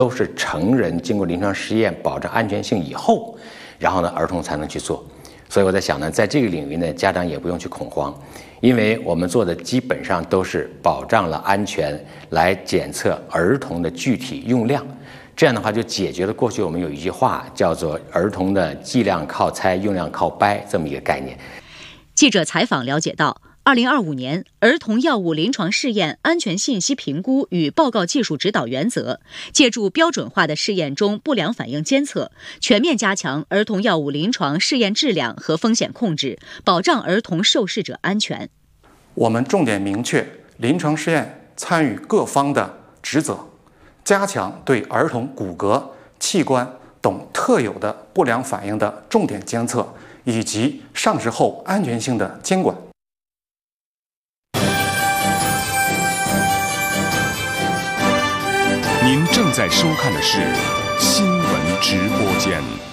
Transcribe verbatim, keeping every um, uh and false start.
都是成人经过临床试验保证安全性以后，然后呢儿童才能去做。所以我在想呢，在这个领域呢，家长也不用去恐慌，因为我们做的基本上都是保障了安全，来检测儿童的具体用量。这样的话就解决了过去我们有一句话叫做儿童的剂量靠猜，用量靠掰这么一个概念。 记者采访了解到，二零二五年儿童药物临床试验安全信息评估与报告技术指导原则，借助标准化的试验中不良反应监测，全面加强儿童药物临床试验质量和风险控制，保障儿童受试者安全。 我们重点明确临床试验参与各方的职责，加强对儿童骨骼、器官等特有的不良反应的重点监测，以及上市后安全性的监管。 您正在收看的是新闻直播间。